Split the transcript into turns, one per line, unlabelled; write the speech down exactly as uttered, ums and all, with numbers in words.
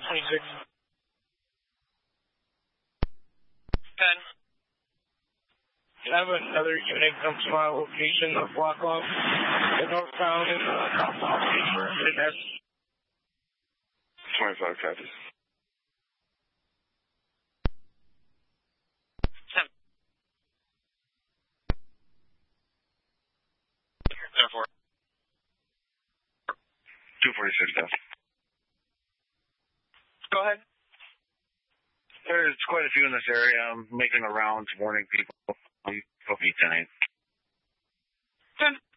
twenty-six.
ten.
I have another unit come to my location of block off in Northtown and uh,
twenty-five copies.
seven. Therefore.
two forty-six down.
Go ahead.
There's quite a few in this area. I'm making the rounds, warning people. Hope you ten eight.
ten.